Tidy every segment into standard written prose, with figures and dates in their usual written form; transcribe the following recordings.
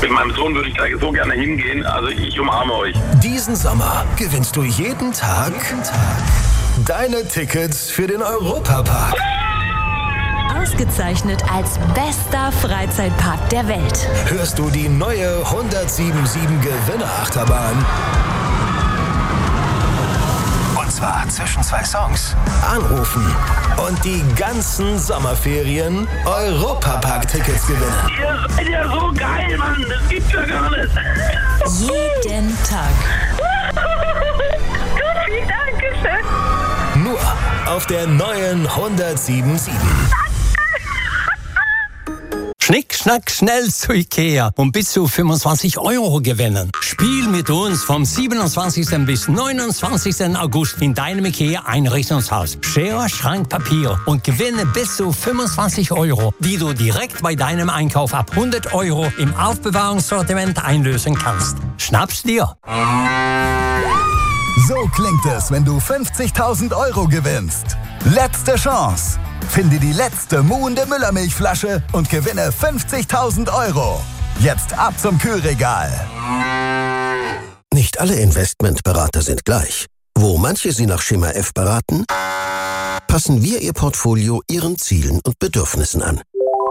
Mit meinem Sohn würde ich da so gerne hingehen. Also ich umarme euch. Diesen Sommer gewinnst du jeden Tag deine Tickets für den Europapark. Ausgezeichnet als bester Freizeitpark der Welt. Hörst du die neue 1077 Gewinnerachterbahn? Und zwar zwischen 2 Songs. Anrufen und die ganzen Sommerferien Europapark-Tickets gewinnen. Ihr seid ja so geil, Mann. Das gibt's ja gar nicht. Jeden Tag. Vielen Dank. Nur auf der neuen 1077. Schnick, schnack, schnell zu Ikea und bis zu 25 € gewinnen. Spiel mit uns vom 27. bis 29. August in deinem Ikea-Einrichtungshaus. Schere, Schrank, Papier und gewinne bis zu 25 €, die du direkt bei deinem Einkauf ab 100 € im Aufbewahrungssortiment einlösen kannst. Schnapp's dir! So klingt es, wenn du 50.000 € gewinnst. Letzte Chance. Finde die letzte muhende Müllermilchflasche und gewinne 50.000 €. Jetzt ab zum Kühlregal. Nicht alle Investmentberater sind gleich. Wo manche Sie nach Schema F beraten, passen wir Ihr Portfolio Ihren Zielen und Bedürfnissen an.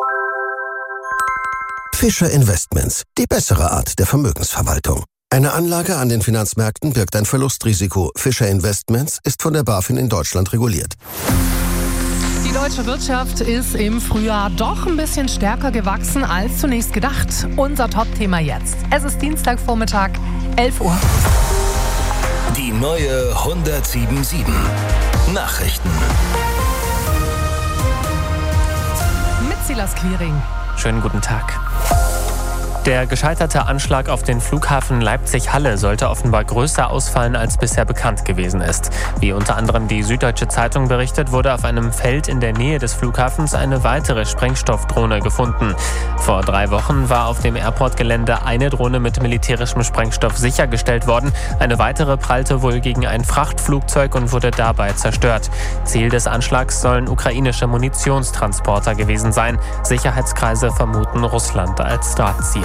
Fischer Investments, die bessere Art der Vermögensverwaltung. Eine Anlage an den Finanzmärkten birgt ein Verlustrisiko. Fischer Investments ist von der BaFin in Deutschland reguliert. Die deutsche Wirtschaft ist im Frühjahr doch ein bisschen stärker gewachsen als zunächst gedacht. Unser Top-Thema jetzt. Es ist Dienstagvormittag, 11 Uhr. Die neue 1077 Nachrichten. Mit Silas Quiring. Schönen guten Tag. Der gescheiterte Anschlag auf den Flughafen Leipzig-Halle sollte offenbar größer ausfallen, als bisher bekannt gewesen ist. Wie unter anderem die Süddeutsche Zeitung berichtet, wurde auf einem Feld in der Nähe des Flughafens eine weitere Sprengstoffdrohne gefunden. Vor 3 Wochen war auf dem Airport-Gelände eine Drohne mit militärischem Sprengstoff sichergestellt worden. Eine weitere prallte wohl gegen ein Frachtflugzeug und wurde dabei zerstört. Ziel des Anschlags sollen ukrainische Munitionstransporter gewesen sein. Sicherheitskreise vermuten Russland als Drahtzieher.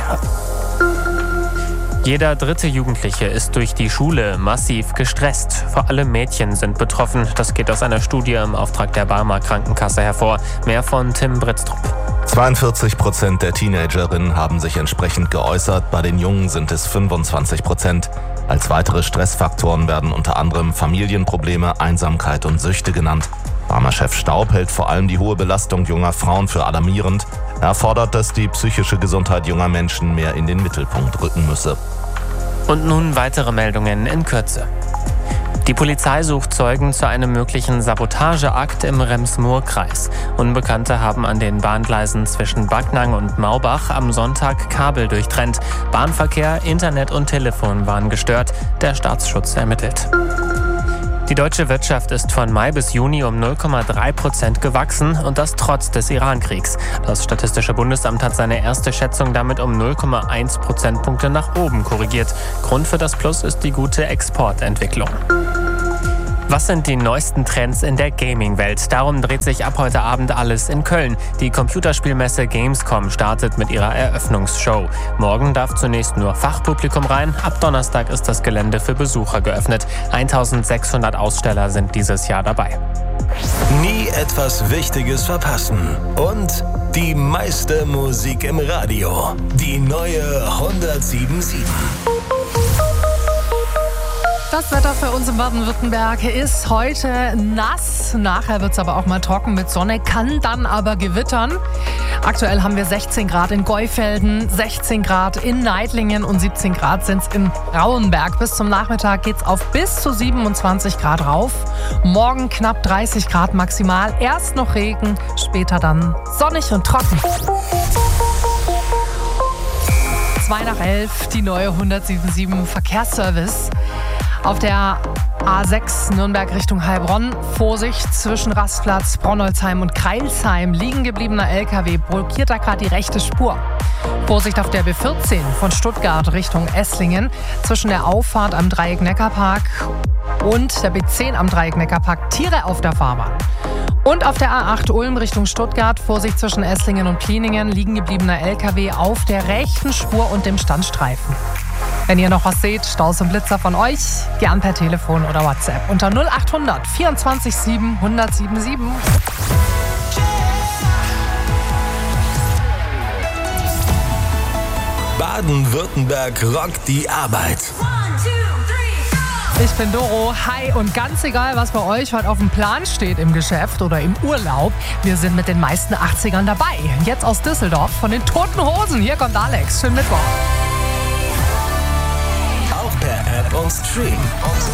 Jeder 3. Jugendliche ist durch die Schule massiv gestresst. Vor allem Mädchen sind betroffen. Das geht aus einer Studie im Auftrag der Barmer Krankenkasse hervor. Mehr von Tim Britztrup. 42% der Teenagerinnen haben sich entsprechend geäußert. Bei den Jungen sind es 25%. Als weitere Stressfaktoren werden unter anderem Familienprobleme, Einsamkeit und Süchte genannt. Barmer-Chef Staub hält vor allem die hohe Belastung junger Frauen für alarmierend. Er fordert, dass die psychische Gesundheit junger Menschen mehr in den Mittelpunkt rücken müsse. Und nun weitere Meldungen in Kürze. Die Polizei sucht Zeugen zu einem möglichen Sabotageakt im Rems-Murr-Kreis. Unbekannte haben an den Bahngleisen zwischen Backnang und Maubach am Sonntag Kabel durchtrennt. Bahnverkehr, Internet und Telefon waren gestört. Der Staatsschutz ermittelt. Die deutsche Wirtschaft ist von Mai bis Juni um 0,3% gewachsen und das trotz des Iran-Kriegs. Das Statistische Bundesamt hat seine erste Schätzung damit um 0,1 Prozentpunkte nach oben korrigiert. Grund für das Plus ist die gute Exportentwicklung. Was sind die neuesten Trends in der Gaming-Welt? Darum dreht sich ab heute Abend alles in Köln. Die Computerspielmesse Gamescom startet mit ihrer Eröffnungsshow. Morgen darf zunächst nur Fachpublikum rein. Ab Donnerstag ist das Gelände für Besucher geöffnet. 1600 Aussteller sind dieses Jahr dabei. Nie etwas Wichtiges verpassen. Und die meiste Musik im Radio. Die neue 1077. Das Wetter für uns in Baden-Württemberg ist heute nass. Nachher wird es aber auch mal trocken mit Sonne, kann dann aber gewittern. Aktuell haben wir 16 Grad in Gäufelden, 16 Grad in Neidlingen und 17 Grad sind es in Rauenberg. Bis zum Nachmittag geht es auf bis zu 27 Grad rauf. Morgen knapp 30 Grad maximal. Erst noch Regen, später dann sonnig und trocken. 2 nach 11, die neue 1077 Verkehrsservice. Auf der A6 Nürnberg Richtung Heilbronn. Vorsicht, zwischen Rastplatz, Bronnolzheim und Kreilsheim. Liegen gebliebener LKW blockiert da gerade die rechte Spur. Vorsicht auf der B14 von Stuttgart Richtung Esslingen. Zwischen der Auffahrt am Dreieck Neckarpark und der B10 am Dreieck Neckarpark. Tiere auf der Fahrbahn. Und auf der A8 Ulm Richtung Stuttgart, Vorsicht zwischen Esslingen und Plieningen, liegen gebliebener LKW auf der rechten Spur und dem Standstreifen. Wenn ihr noch was seht, Staus und Blitzer von euch, gern per Telefon oder WhatsApp unter 0800 24 7 1077. Baden-Württemberg rockt die Arbeit. Ich bin Doro. Hi, und ganz egal, was bei euch heute auf dem Plan steht im Geschäft oder im Urlaub, wir sind mit den meisten 80ern dabei. Jetzt aus Düsseldorf von den Toten Hosen. Hier kommt Alex. Schönen Mittwoch. Auch per App und Stream.